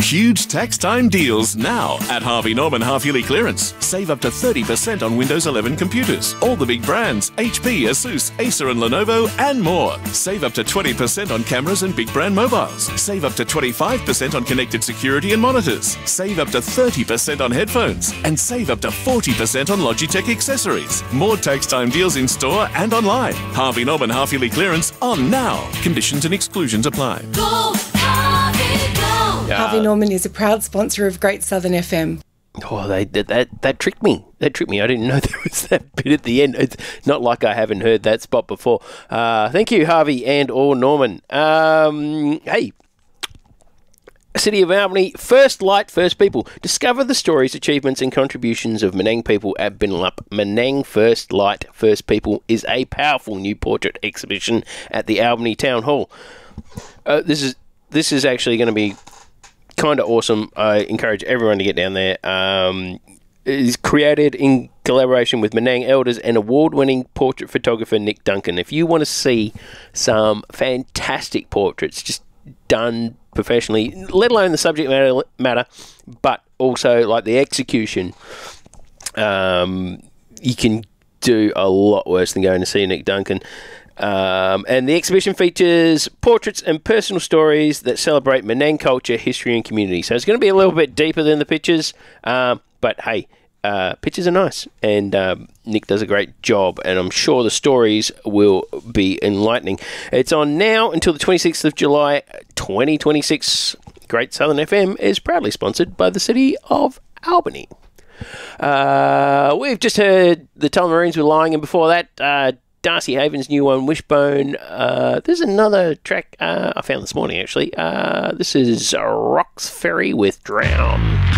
Huge tax time deals now at Harvey Norman Half-Yearly Clearance. Save up to 30% on Windows 11 computers. All the big brands, HP, Asus, Acer and Lenovo, and more. Save up to 20% on cameras and big brand mobiles. Save up to 25% on connected security and monitors. Save up to 30% on headphones. And save up to 40% on Logitech accessories. More tax time deals in store and online. Harvey Norman Half-Yearly Clearance on now. Conditions and exclusions apply. Go, Harvey, go! Harvey Norman is a proud sponsor of Great Southern FM. Oh, that tricked me. That tricked me. I didn't know there was that bit at the end. It's not like I haven't heard that spot before. Thank you, Harvey and or Norman. Hey, City of Albany, First Light, First People. Discover the stories, achievements and contributions of Menang people at Binlup. Menang First Light, First People is a powerful new portrait exhibition at the Albany Town Hall. This is actually going to be kind of awesome. I encourage everyone to get down there. It is created in collaboration with Menang elders and award-winning portrait photographer Nick Duncan. If you want to see some fantastic portraits just done professionally, let alone the subject matter, but also like the execution, you can do a lot worse than going to see Nick Duncan. And the exhibition features portraits and personal stories that celebrate Menang culture, history and community. So it's going to be a little bit deeper than the pictures, but hey, pictures are nice, and Nick does a great job, and I'm sure the stories will be enlightening. It's on now until the 26th of July 2026. Great Southern FM is proudly sponsored by the City of Albany. We've just heard the Tullamarines were lying, and before that, Darcy Haven's new one, Wishbone. There's another track I found this morning, actually. This is Rocks Ferry with Drown.